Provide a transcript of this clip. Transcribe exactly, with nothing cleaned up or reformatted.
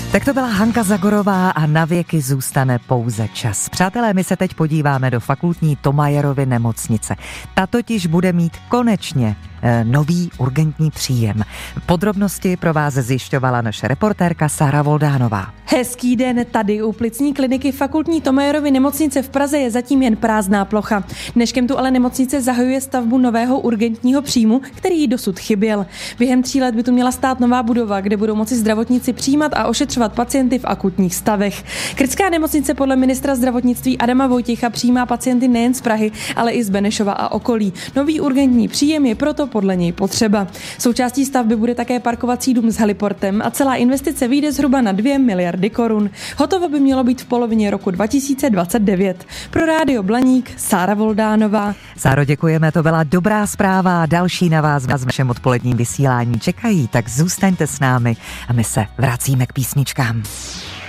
Tak to byla Hanka Zagorová a na věky zůstane pouze čas. Přátelé, my se teď podíváme do fakultní Thomayerovy nemocnice. Ta totiž bude mít konečně e, nový urgentní příjem. Podrobnosti pro vás zjišťovala naše reportérka Sára Voldánová. Hezký den, tady u plicní kliniky fakultní Thomayerovy nemocnice v Praze je zatím jen prázdná plocha. Dneškem tu ale nemocnice zahajuje stavbu nového urgentního příjmu, který jí dosud chyběl. Během tří let by tu měla stát nová budova, kde budou moci zdravotníci přijímat a ošetřovat pacienty v akutních stavech. Krtská nemocnice podle ministra zdravotnictví Adama Vojtěcha přijímá pacienty nejen z Prahy, ale i z Benešova a okolí. Nový urgentní příjem je proto podle něj potřeba. Součástí stavby bude také parkovací dům s heliportem a celá investice vyjde zhruba na dvě miliardy korun. Hotovo by mělo být v polovině roku dva tisíce dvacet devět. Pro Rádio Blaník Sára Voldánová. Sáro, děkujeme, to byla dobrá zpráva. Další na vás v našem odpoledním vysílání čekají, tak zůstaňte s námi a my se vracíme k písničkám.